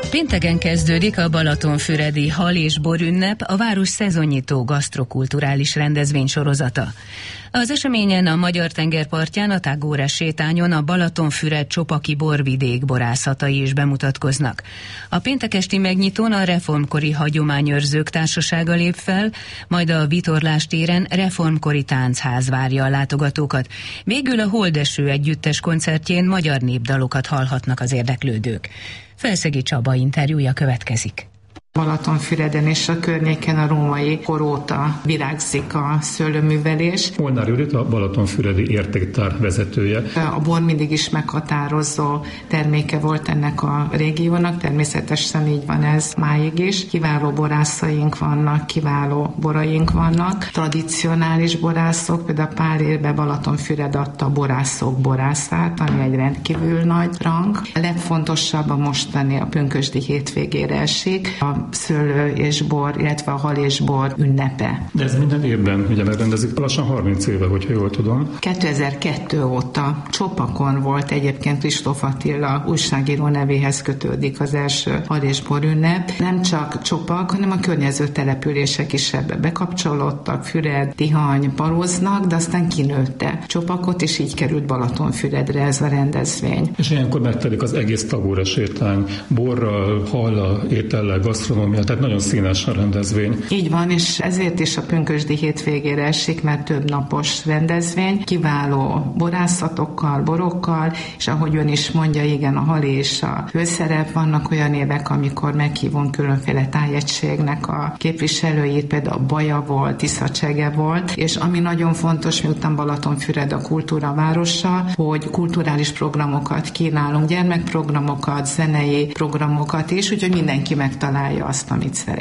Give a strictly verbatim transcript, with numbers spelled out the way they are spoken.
Pénteken kezdődik a balatonfüredi hal- és borünnep, a város szezonnyitó gasztrokulturális rendezvény sorozata. Az eseményen a magyar tengerpartján, a Tágórás sétányon a Balatonfüred Csopaki borvidék borászatai is bemutatkoznak. A péntekesti megnyitón a reformkori hagyományőrzők társasága lép fel, majd a Vitorlás téren reformkori táncház várja a látogatókat. Végül a Holdeső együttes koncertjén magyar népdalokat hallhatnak az érdeklődők. Felszegi Csaba interjúja következik. Balatonfüreden és a környéken a római kor óta virágzik a szőlőművelés. Molnár Judit a Balatonfüredi értéktár vezetője. A bor mindig is meghatározó terméke volt ennek a régiónak, természetesen így van ez máig is. Kiváló borászaink vannak, kiváló boraink vannak. Tradicionális borászok, például pár évben Balatonfüred adta a borászok borászát, ami egy rendkívül nagy rang. A legfontosabb a mostani, a pünkösdi hétvégére esik. A szőlő és bor, illetve a hal és bor ünnepe. De ez minden évben ugye megrendezik, lassan harminc éve, hogyha jól tudom. kétezer-kettő óta Csopakon volt egyébként Kristóf Attila újságíró nevéhez kötődik az első hal és bor ünnep. Nem csak Csopak, hanem a környező települések is ebbe bekapcsolódtak, Füred, Tihany, Baloznak, de aztán kinőtte Csopakot, és így került Balatonfüredre ez a rendezvény. És ilyenkor megtelik az egész Tágórás sétány, borral, hallal, étellel, gasztronómia, tehát nagyon színes a rendezvény. Így van, és ezért is a pünkösdi hétvégére esik, mert több napos rendezvény, kiváló borászatokkal, borokkal, és ahogy ön is mondja, igen, a hal és a főszerep, vannak olyan évek, amikor meghívunk különféle tájegységnek a képviselőit, például Baja volt, Tiszacsege volt, és ami nagyon fontos, miután Balatonfüred a kultúra városa, hogy kulturális programokat kínálunk, gyermekprogramokat, zenei programokat is, úgyhogy mindenki megtalálja azt, amit szeret.